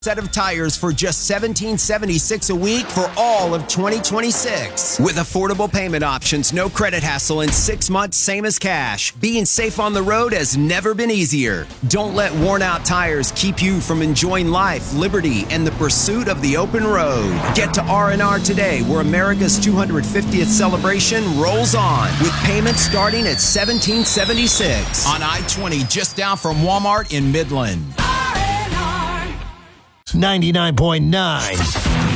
set of tires for just $17.76 a week for all of 2026. With affordable payment options, no credit hassle, and 6 months same as cash. Being safe on the road has never been easier. Don't let worn out tires keep you from enjoying life, liberty, and the pursuit of the open road. Get to R&R today, where America's 250th celebration rolls on, with payments starting at $17.76 on I-20, just down from Walmart in Midland. 99.9